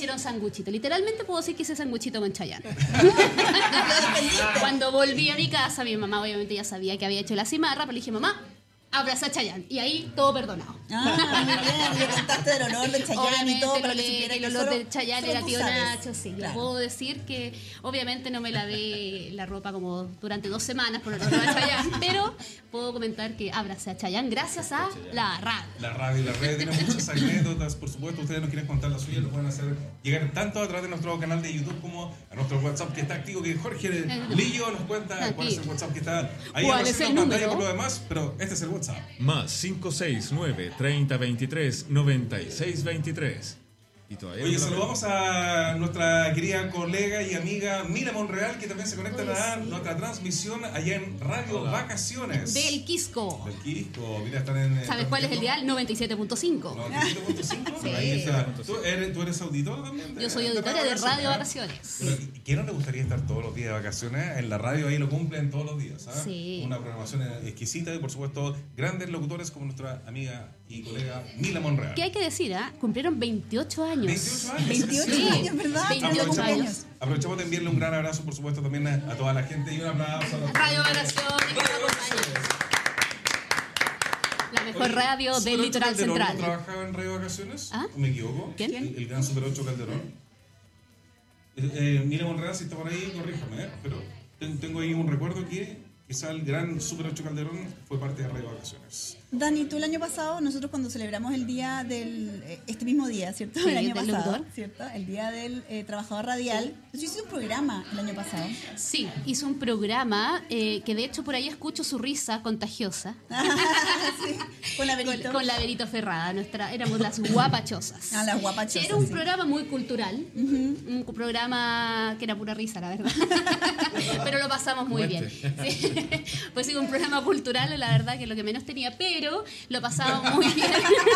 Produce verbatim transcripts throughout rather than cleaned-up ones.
hicieron sanguchito. Literalmente puedo decir que hice sanguchito con Chayanne. Cuando volví a mi casa, mi mamá obviamente ya sabía que había hecho la cimarra, pero le dije, mamá, abraza a Chayanne. Y ahí todo perdonado. Ah, muy bien. Le contaste del olor de Chayanne y todo para que supiera el que olor solo- de Chayanne solo era tú tío sabes. Nacho, sí. Claro. Le puedo decir que obviamente no me lavé la ropa como durante dos semanas por el olor a Chayanne, pero puedo comentar que abracé a Chayanne gracias a la radio. La radio y la red tiene muchas anécdotas, por supuesto. Ustedes no quieren contar la suya, lo pueden hacer llegar tanto a través de nuestro canal de YouTube como a nuestro WhatsApp que está activo, que Jorge Lillo nos cuenta cuál es el WhatsApp que está ahí ¿Cuál en es el la pantalla número? por lo demás, pero este es el WhatsApp. Más cinco seis nueve, treinta veintitrés, noventa y seis veintitrés. Y todavía Oye, no la saludamos a nuestra querida colega y amiga Mila Monreal, que también se conecta a nuestra transmisión allá en Radio Vacaciones. Del Quisco. Del Quisco. Mira, están en... eh, ¿Sabes cuál es el dial? noventa y siete punto cinco. noventa y siete punto cinco. Sí. Ahí está. ¿Tú eres, ¿Tú eres auditora también? de- Yo soy de auditora de Radio ¿eh? Vacaciones. Pero, ¿y ¿quién no le gustaría estar todos los días de vacaciones? En la radio ahí lo cumplen todos los días, ¿sabes? Sí. Una programación exquisita y, por supuesto, grandes locutores como nuestra amiga y colega Mila Monreal. ¿Qué hay que decir? ¿Ah? Cumplieron veintiocho años. veintiocho años. veintiocho Sí. años, ¿verdad? veintiocho Cumpleaños. años. Aprovechamos de enviarle un gran abrazo, por supuesto, también a, a toda la gente y un aplauso a los Radio Vacaciones, que nos acompaña. La mejor Oye, radio Super del ocho litoral Calderón central. ¿no trabajaba en Radio Vacaciones? ¿Ah? ¿O me equivoco? ¿Quién? El, el gran Super ocho Calderón. Eh, eh, Mira Monreal, si está por ahí, corríjame, ¿eh? Pero ten- tengo ahí un recuerdo que quizá el gran Super ocho Calderón fue parte de Radio Vacaciones. Dani, tú el año pasado, nosotros cuando celebramos el día del, eh, este mismo día, ¿cierto? Sí, el año del pasado, locutor. ¿cierto? El día del eh, trabajador radial. Yo hice un programa el año pasado. Sí, hizo un programa eh, que de hecho por ahí escucho su risa contagiosa. Sí, con la Con, Benito. con la Verito Ferrada, nuestra, éramos las guapachosas. Ah, las guapachosas, Sí, era un sí. programa muy cultural, un programa que era pura risa, la verdad. Pero lo pasamos muy bien. Sí. Pues sí, un programa cultural, la verdad que es lo que menos tenía, pero lo pasamos muy bien.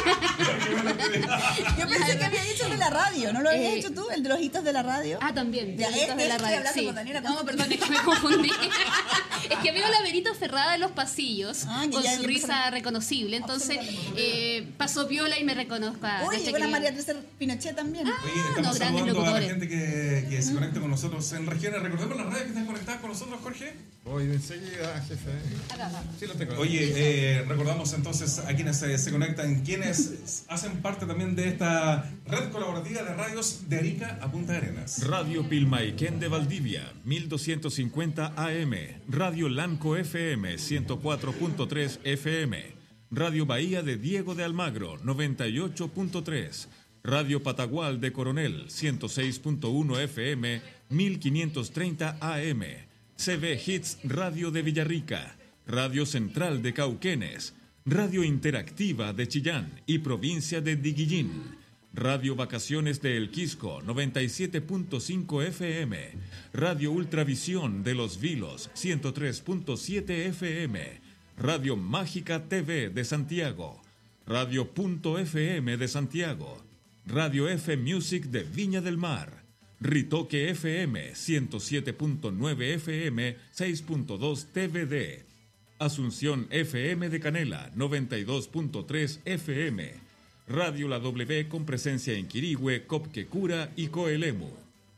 Yo pensé que había dicho el de la radio, ¿no lo habías Eh, hecho tú? El de los hitos de la radio. Ah, también. Ya, de los hitos este de la estoy radio. hablando Sí. con Daniela, No, con- perdón, es que me confundí. Es que veo a la Verito Ferrada en los pasillos Ah, que con ya- su ya risa empezaron- reconocible. Entonces, eh, pasó piola y me reconozco. a- Uy, cacha llegó la que- María Teresa Pinochet también. Ah, Oye, no, estamos grandes saludando a la locutores. gente que, que se conecta con nosotros en regiones. Recordemos las radios que están conectadas con nosotros, Jorge. Voy enseguida, jefe. Acá, acá. Sí, lo tengo. Oye, eh, recordamos entonces a quienes eh, se conectan, quienes hacen parte también de esta red colaborativa de radios de Arica a Punta Arenas. Radio Pilmaiquén de Valdivia, mil doscientos cincuenta A M. Radio Lanco F M, ciento cuatro punto tres F M. Radio Bahía de Diego de Almagro, noventa y ocho punto tres. Radio Patagual de Coronel, ciento seis punto uno F M, mil quinientos treinta A M. C B Hits Radio de Villarrica. Radio Central de Cauquenes. Radio Interactiva de Chillán y provincia de Diguillín. Radio Vacaciones de El Quisco, noventa y siete punto cinco F M. Radio Ultravisión de Los Vilos, ciento tres punto siete F M. Radio Mágica T V de Santiago. Radio Punto F M de Santiago. Radio F Music de Viña del Mar. Ritoque F M, ciento siete punto nueve F M, seis punto dos T V D. Asunción F M de Canela, noventa y dos punto tres F M. Radio La W con presencia en Quirihue, Copquecura y Coelemu.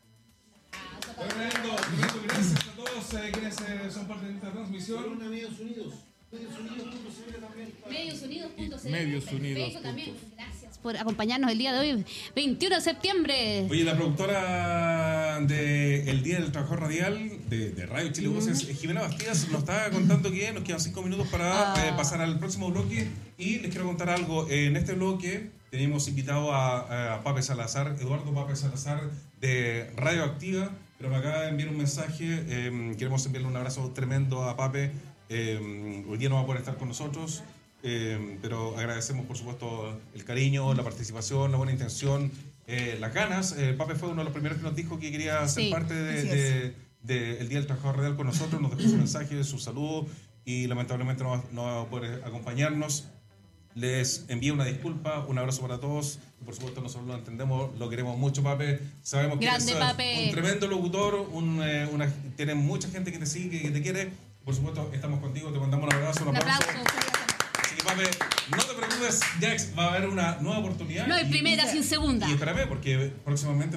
Tremendo, tremendo, gracias a todos eh, quienes eh, son parte de esta transmisión. Medios Unidos. Medios Unidos punto c l también. Mediosunidos.cl. Mediosunidos. Perfecto, también. Gracias por acompañarnos el día de hoy, veintiuno de septiembre. Oye, la productora del Día del Trabajador Radial de, de Radio Chile Voces, Jimena Bastidas, nos está contando que nos quedan cinco minutos para Ah. eh, pasar al próximo bloque. Y les quiero contar algo. En este bloque tenemos invitado a, a Pape Salazar, Eduardo Pape Salazar de Radioactiva, pero me acaba de enviar un mensaje. Eh, queremos enviarle un abrazo tremendo a Pape. Eh, hoy día no va a poder estar con nosotros. Eh, pero agradecemos por supuesto el cariño, la participación, la buena intención, eh, las ganas. Eh, Pape fue uno de los primeros que nos dijo que quería ser Sí, parte de, así de- de el Día del Trabajador Real con nosotros, nos dejó su mensaje, su saludo y lamentablemente no va, no va a poder acompañarnos. Les envío una disculpa, un abrazo para todos. Por supuesto, nosotros lo entendemos, lo queremos mucho, Pape. Sabemos que Grande, eres Pape. un tremendo locutor, un, eh, una, tienes mucha gente que te sigue, que te quiere. Por supuesto, estamos contigo, te mandamos un abrazo, un Un aplauso. aplauso. Así que, Pape, no te preocupes, Jax, va a haber una nueva oportunidad. No hay Y- primera sin segunda. Y espérame, porque próximamente